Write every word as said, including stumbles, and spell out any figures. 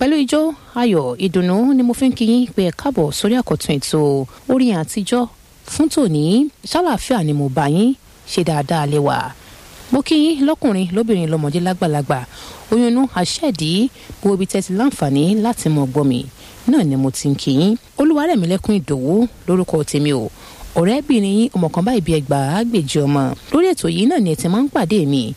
pẹ̀lú ijó ayọ̀ ìdùnnú ni mo fi ń kí yín pé ẹ káàbọ̀ sórí àkọ́tún ètò orin àtijọ́ fún tòní. ṣàlàáfíà ni mo bá yín, ṣe dáadáa lẹ wà. mo kí yín lọ́kùnrin lóbìnrin lọ́mọdé lágbàlagbà oyún inú àṣẹ̀dí gbogbo ibi tẹ́tí láǹfààní láti mọ̀ gbọ́ mi náà ni mo ti ń kí yín. Olúwarẹ̀mílẹ́kún Ìdòwú lórúkọ tèmi o, ọ̀rẹ́bìnrin yín ọmọ kan báyìí bí ẹgbàá gbèjì ọmọ. lórí ètò yìí náà ni ẹ ti máa ń pàdé mi